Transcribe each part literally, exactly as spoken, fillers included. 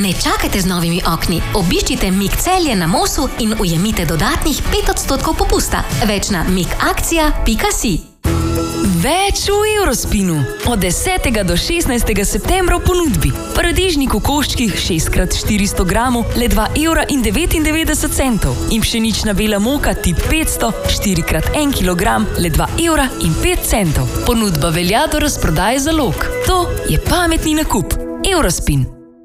Ne čakajte z novimi okni. Obiščite Mik Celje na Mosu in ujemite dodatnih pet odstotkov popusta. Več na mikakcija pika si. Več v Eurospinu. Od desetega do šestnajstega septembra v ponudbi. Paradižnik v koščkih šest krat štiristo gramov le dva evra in devetindevetdeset centov. In pšenična bela moka tip petsto štiri krat en kilogram le dva evra in pet centov. Ponudba velja do razprodaje zalog. To je pametni nakup. Eurospin.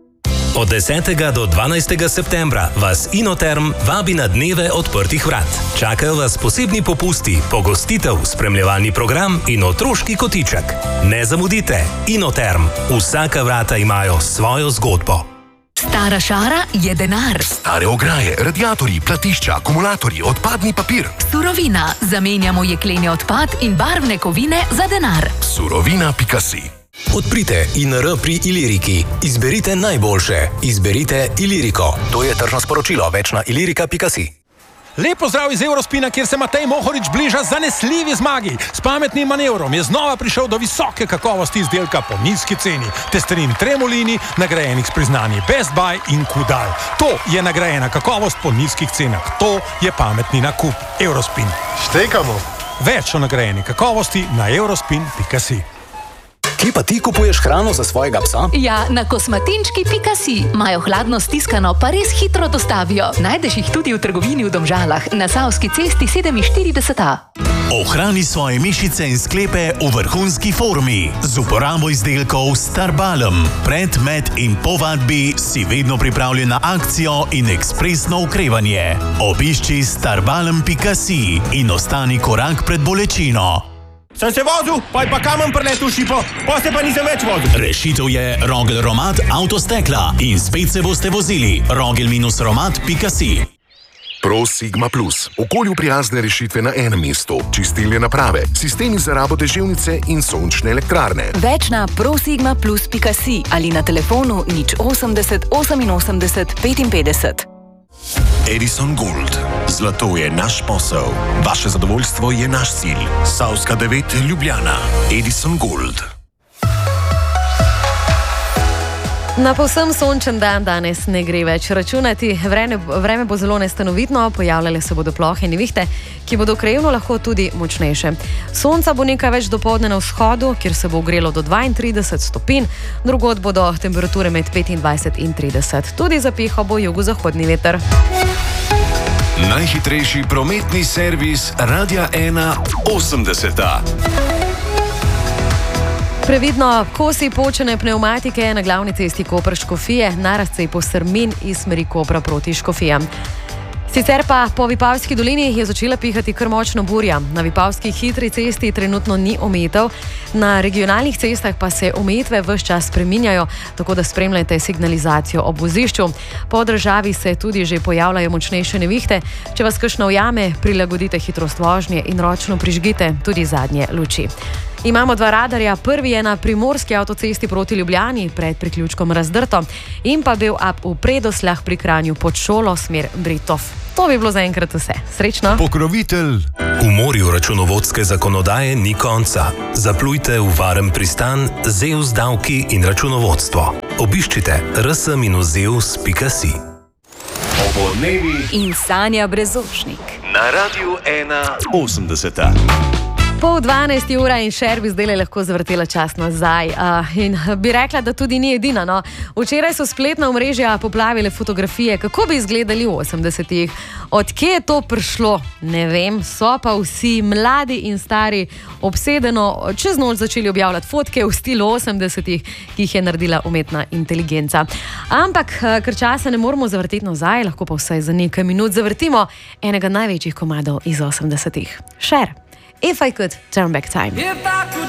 Od desetega do dvanajstega septembra vas Inoterm vabi na dneve odprtih vrat. Čakajo vas posebni popusti, pogostitev, spremljevalni program in otroški kotiček. Ne zamudite, Inoterm. Vsaka vrata imajo svojo zgodbo. Stara šara je denar. Stare ograje, radiatorji, platišča, akumulatorji, odpadni papir. Surovina. Zamenjamo jekleni odpad in barvne kovine za denar. Surovina pika si. Odprite I N R pri Iliriki. Izberite najboljše. Izberite Iliriko. To je tržno sporočilo. Več na ilirika pika si. Lep pozdrav iz Eurospina, kjer se Matej Mohorič bliža zanesljivi zmagi. S pametnim manevrom je znova prišel do visoke kakovosti izdelka po nizki ceni. Testerin Tremolini, nagrajenih s priznanji Best Buy in Kudal. To je nagrajena kakovost po nizkih cenah. To je pametni nakup. Eurospin. Štekamo. Več o nagrajeni kakovosti na eurospin pika si. Kje pa ti kupuješ hrano za svojega psa? Ja, na kosmatinčki pika si. Imajo hladno stiskano, pa res hitro dostavijo. Najdeš jih tudi v trgovini v Domžalah, na Savski cesti sedeminštirideset A. Ohrani svoje mišice in sklepe v vrhunski formi z uporabo izdelkov Starbalm. Pred, med in po vadbi si vedno pripravljen na akcijo in ekspresno ukrevanje. Obišči starbalm pika si in ostani korak pred bolečino. Sem se vozil, pa je pa kamen preletel šipo, pa se pa nisem več vozil. Rešitev je Rogel Romat avtostekla in spet se boste vozili. Rogel romat pika si. Pro Sigma Plus. Okolju prijazne rešitve na enem mestu. Čistilne naprave, sistemi za rabo deževnice in sončne elektrarne. Več na prosigma plus pika si ali na telefonu nič osemdeset oseminosemdeset petinpetdeset. Edison Gold. Zlato je naš posel. Vaše zadovoljstvo je naš cilj. Savska devet, Ljubljana. Edison Gold. Na povsem sončen dan danes ne gre več računati. Vreme, vreme bo zelo nestanovitno, pojavljale se bodo plohe in nevihte, ki bodo krajevno lahko tudi močnejše. Sonca bo nekaj več dopoldne na vzhodu, kjer se bo ogrelo do dvaintrideset stopinj, drugod bodo temperature med petindvajset in trideset. Tudi zapihal bo jugozahodni veter. Najhitrejši prometni servis Radia ena osemdeseta. Previdno, kosi počene pnevmatike na glavni cesti Koper-Škofije, na razcepu Strmin iz smeri Kopra proti Škofijam. Sicer pa po Vipavski dolini je začela pihati kar močno burja. Na Vipavski hitri cesti trenutno ni omejitev, na regionalnih cestah pa se omejitve ves čas spreminjajo, tako da spremljajte signalizacijo ob vozišču. Po državi se tudi že pojavljajo močnejše nevihte. Če vas kakšna ujame, prilagodite hitrost vožnje in ročno prižgite tudi zadnje luči. Imamo dva radarja, prvi je na primorski avtocesti proti Ljubljani pred priključkom Razdrto in pa bil up v Predosljah pri Kranju pod šolo smer Britov. To bi bilo zaenkrat vse. Srečno! Pokrovitelj. V morju računovodske zakonodaje ni konca. Zaplujte v varen pristan Zeus davki in računovodstvo. Obiščite r s minus zeus pika si. Obodnevi In Sanja Brezošnik. na Radiu ena osemdeseta. Pol dvanajsti ura in Šer bi zdaj lahko zavrtela čas nazaj. Uh, in bi rekla, da tudi ni edina. No. Včeraj so spletna omrežja poplavile fotografije, kako bi izgledali v osemdesetih. Od kje je to prišlo? Ne vem. So pa vsi mladi in stari obsedeno čez noč začeli objavljati fotke v stilu osemdesetih, ki jih je naredila umetna inteligenca. Ampak, ker časa ne moramo zavrteti nazaj, lahko pa vsaj za nekaj minut zavrtimo enega največjih komadov iz osemdesetih. Šer. If I could turn back time.